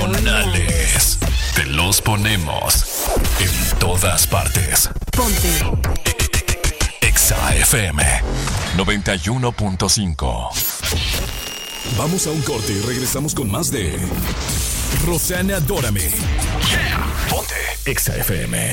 nacionales. Te los ponemos en todas partes. Ponte Exa FM 91.5. Vamos a un corte y regresamos con más de Roxana Adórame. Yeah. Ponte Exa FM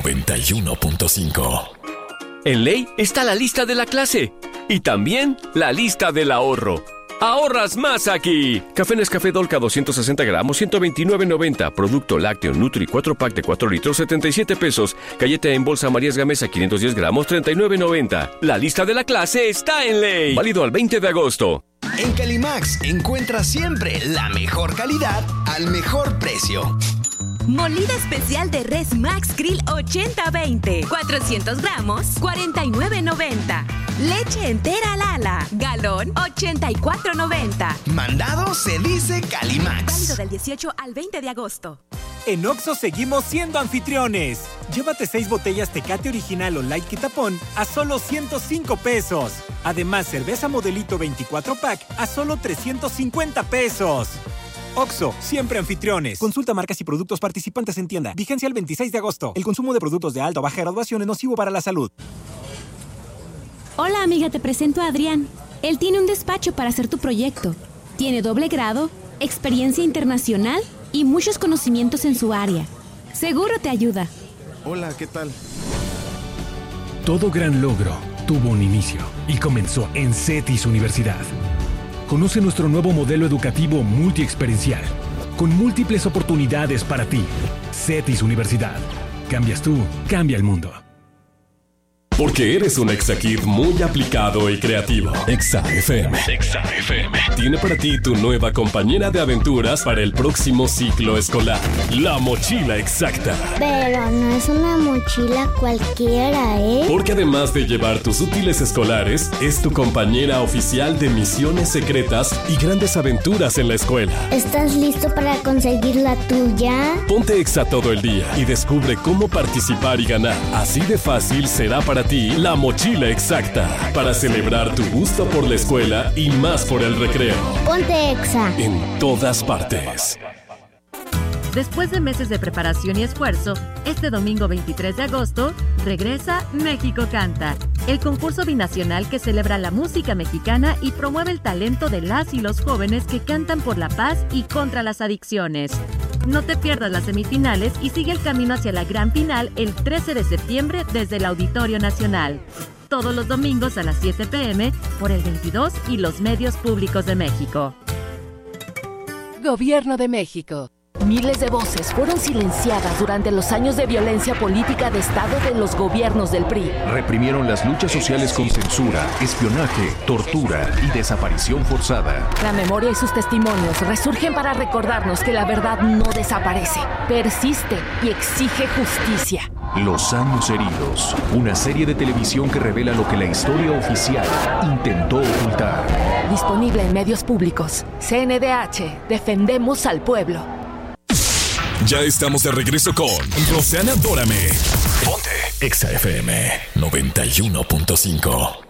91.5. En ley está la lista de la clase y también la lista del ahorro. ¡Ahorras más aquí! Café Nescafé Dolca 260 gramos, 129.90. Producto lácteo Nutri 4-pack de 4 litros, 77 pesos. Galleta en bolsa Marías Gamesa 510 gramos, 39.90. La lista de la clase está en ley. Válido al 20 de agosto. En Calimax encuentras siempre la mejor calidad al mejor precio. Molida especial de res Max Grill 80-20. 400 gramos, 49.90. Leche entera Lala, galón, 84.90. Mandado se dice Calimax. Válido del 18 al 20 de agosto. En Oxxo seguimos siendo anfitriones. Llévate 6 botellas Tecate Original o Light Quitapón a solo 105 pesos. Además, cerveza Modelito 24-pack a solo 350 pesos. Oxxo, siempre anfitriones. Consulta marcas y productos participantes en tienda. Vigencia el 26 de agosto. El consumo de productos de alta o baja graduación es nocivo para la salud. Hola amiga, te presento a Adrián. Él tiene un despacho para hacer tu proyecto. Tiene doble grado, experiencia internacional y muchos conocimientos en su área. Seguro te ayuda. Hola, ¿qué tal? Todo gran logro tuvo un inicio y comenzó en CETIS Universidad. Conoce nuestro nuevo modelo educativo multiexperiencial, con múltiples oportunidades para ti. CETIS Universidad. Cambias tú, cambia el mundo. Porque eres un Exa-Kid muy aplicado y creativo. Exa FM. Exa FM. Tiene para ti tu nueva compañera de aventuras para el próximo ciclo escolar. La mochila exacta. Pero no es una mochila cualquiera, ¿eh? Porque además de llevar tus útiles escolares, es tu compañera oficial de misiones secretas y grandes aventuras en la escuela. ¿Estás listo para conseguir la tuya? Ponte Exa todo el día y descubre cómo participar y ganar. Así de fácil será para ti la mochila exacta, para celebrar tu gusto por la escuela y más por el recreo. Ponte Exa. En todas partes. Después de meses de preparación y esfuerzo, este domingo 23 de agosto, regresa México Canta, el concurso binacional que celebra la música mexicana y promueve el talento de las y los jóvenes que cantan por la paz y contra las adicciones. No te pierdas las semifinales y sigue el camino hacia la gran final el 13 de septiembre desde el Auditorio Nacional. Todos los domingos a las 7 p.m. por el 22 y los medios públicos de México. Gobierno de México. Miles de voces fueron silenciadas durante los años de violencia política de Estado de los gobiernos del PRI. Reprimieron las luchas sociales con censura, espionaje, tortura y desaparición forzada. La memoria y sus testimonios resurgen para recordarnos que la verdad no desaparece, persiste y exige justicia. Los años heridos, una serie de televisión que revela lo que la historia oficial intentó ocultar. Disponible en medios públicos. CNDH, defendemos al pueblo. Ya estamos de regreso con Roxana Adórame. Ponte Exa FM 91.5.